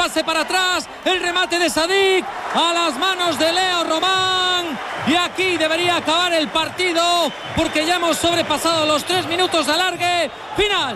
pase para atrás, el remate de Sadik a las manos de Leo Román. Y aquí debería acabar el partido porque ya hemos sobrepasado los 3 minutos de alargue. Final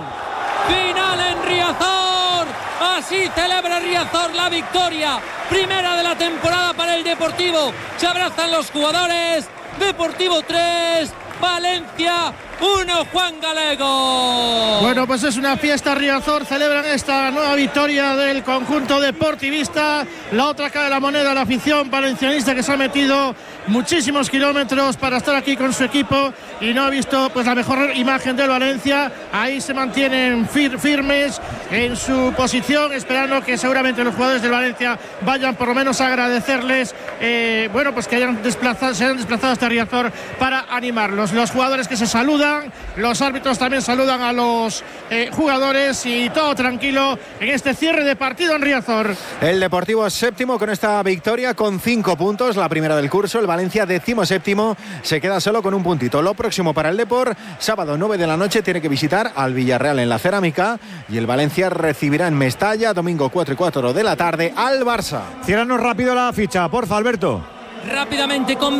en Riazor. Así celebra Riazor la victoria primera de la temporada para el Deportivo. Se abrazan los jugadores. Deportivo 3, Valencia 1, Juan Galego. Bueno, pues es una fiesta. Riazor celebran esta nueva victoria del conjunto deportivista. La otra cara de la moneda, la afición valencianista, que se ha metido muchísimos kilómetros para estar aquí con su equipo y no ha visto pues la mejor imagen del Valencia. Ahí se mantienen firmes en su posición, esperando que seguramente los jugadores del Valencia vayan por lo menos a agradecerles bueno, pues que se hayan desplazado hasta Riazor para animarlos. Los jugadores que se saludan, los árbitros también saludan a los jugadores y todo tranquilo en este cierre de partido en Riazor. El Deportivo séptimo con esta victoria con 5 puntos, la primera del curso. El Valencia 17º se queda solo con un puntito. Lo próximo para el Depor, sábado 9 de la noche tiene que visitar al Villarreal en la Cerámica y el Valencia recibirá en Mestalla domingo 4 y 4 de la tarde al Barça. Ciérranos rápido la ficha, porfa, Alberto. Rápidamente, con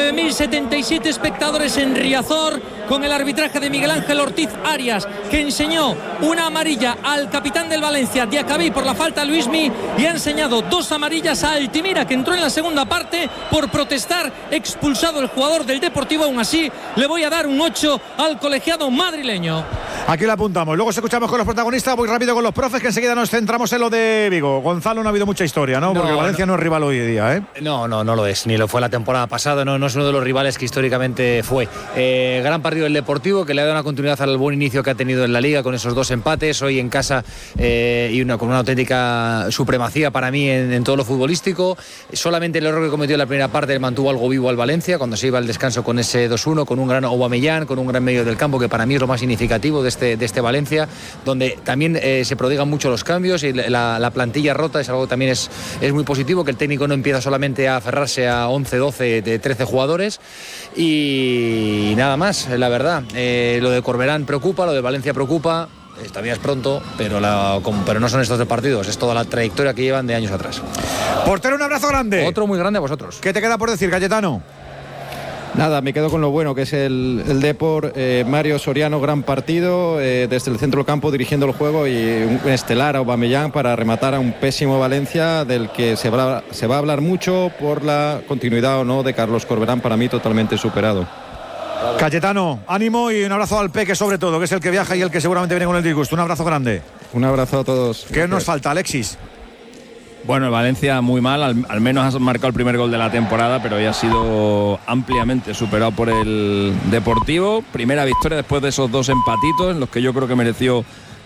29.077 espectadores en Riazor, con el arbitraje de Miguel Ángel Ortiz Arias, que enseñó una amarilla al capitán del Valencia, Diacabí, por la falta a Luismi, y ha enseñado 2 amarillas a Altimira, que entró en la segunda parte por protestar, expulsado el jugador del Deportivo. Aún así, le voy a dar un 8 al colegiado madrileño. Aquí lo apuntamos, luego escuchamos con los protagonistas. Voy rápido con los profes, que enseguida nos centramos en lo de Vigo. Gonzalo, no ha habido mucha historia, ¿no? Porque el Valencia no es rival hoy día, ¿eh? No lo es, ni lo fue la temporada pasada. No es uno de los rivales que históricamente fue. Gran partido del Deportivo, que le ha dado una continuidad al buen inicio que ha tenido en la Liga con esos 2 empates hoy en casa, y con una auténtica supremacía para mí en todo lo futbolístico. Solamente el error que cometió en la primera parte mantuvo algo vivo al Valencia cuando se iba al descanso con ese 2-1, con un gran Aubameyang, con un gran medio del campo, que para mí es lo más significativo de este Valencia, donde también se prodigan mucho los cambios y la plantilla rota es algo que también es muy positivo, que el técnico no empieza solamente a aferrarse a 11, 12, de 13 jugadores y nada más, la verdad. Lo de Corberán preocupa, lo de Valencia preocupa. Todavía es pronto, pero no son estos 2 partidos, es toda la trayectoria que llevan de años atrás. Portero, un abrazo grande. Otro muy grande a vosotros. ¿Qué te queda por decir, Cayetano? Nada, me quedo con lo bueno que es el Depor. Mario Soriano, gran partido, desde el centro del campo dirigiendo el juego, y un estelar Aubameyang para rematar a un pésimo Valencia, del que se va a hablar mucho por la continuidad o no de Carlos Corberán, para mí totalmente superado. Cayetano, ánimo y un abrazo al Peque, sobre todo, que es el que viaja y el que seguramente viene con el disgusto. Un abrazo grande. Un abrazo a todos. ¿Qué nos falta, Alexis? Bueno, el Valencia muy mal, al menos ha marcado el primer gol de la temporada, pero ya ha sido ampliamente superado por el Deportivo. Primera victoria después de esos 2 empatitos, en los que yo creo que mereció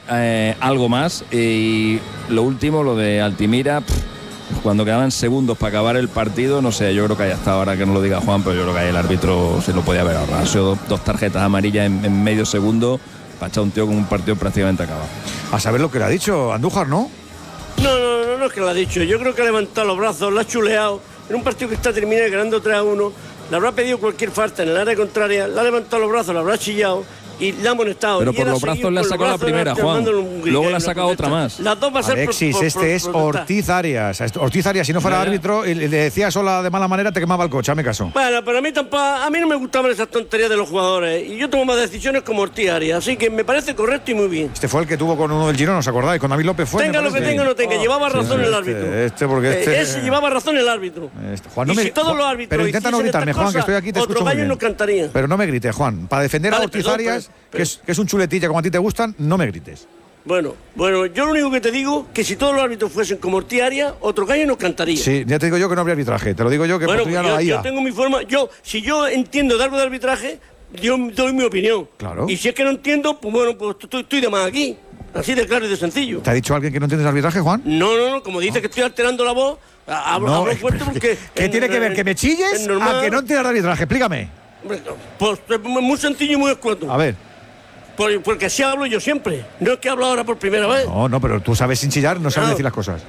algo más. Y lo último, lo de Altimira, cuando quedaban segundos para acabar el partido, no sé, yo creo que ahí hasta ahora, que no lo diga Juan, pero yo creo que ahí el árbitro se lo podía haber ahorrado. Han sido 2 tarjetas amarillas en medio segundo para echar un tío con un partido prácticamente acabado. A saber lo que le ha dicho Andújar, ¿no? No es que lo ha dicho. Yo creo que ha levantado los brazos, lo ha chuleado. En un partido que está terminado ganando 3-1, le habrá pedido cualquier falta en el área contraria, le ha levantado los brazos, le habrá chillado y le ha amonestado. Pero por los brazos le ha sacado la primera, Juan. Luego le ha sacado otra más. Las 2 va a ser Alexis, este es Ortiz Arias. Ortiz Arias, si no fuera árbitro y le decía sola de mala manera, te quemaba el coche, hazme caso. Bueno, pero a mí no me gustaban esas tonterías de los jugadores y yo tomo más decisiones como Ortiz Arias, así que me parece correcto y muy bien. Este fue el que tuvo con uno del Girona, ¿os acordáis? Con David López fue. Tenga lo que tenga o no tenga, llevaba razón el árbitro. Ese llevaba razón el árbitro. Juan, no y si todos los árbitros. Pero intenta no gritarme, Juan, que estoy aquí, te escucho muy bien. No cantaría. Pero no me grites, Juan. Para defender a Ortiz Arias, que es un chuletilla como a ti te gustan, no me grites. Bueno, yo lo único que te digo, que si todos los árbitros fuesen como Ortiz Arias, otro gallo no cantaría. Sí, ya te digo yo que no habría arbitraje, te lo digo yo que bueno, yo tengo mi forma, si yo entiendo de algo de arbitraje, yo doy mi opinión. Claro. Y si es que no entiendo, pues bueno, pues estoy de más aquí. Así de claro y de sencillo. ¿Te ha dicho alguien que no entiendes arbitraje, Juan? No, como dice que estoy alterando la voz, hablo fuerte porque... ¿Qué tiene que ver? ¿Que me chilles? A que no entiendas arbitraje, explícame. Pues es muy sencillo y muy escueto. A ver. Porque así hablo yo siempre. No es que hablo ahora por primera vez. No, pero tú sabes sin chillar, no sabes decir las cosas.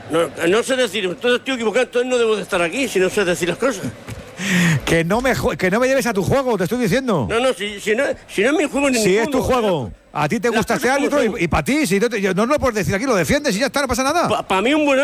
No sé decir, entonces estoy equivocado, entonces no debo de estar aquí si no sé decir las cosas. Que no me lleves a tu juego, te estoy diciendo. No, si no es mi juego ni si es tu juego. A ti te gusta este árbitro y para ti, si no lo puedes decir aquí, lo defiendes y ya está, no pasa nada. Para mí un buen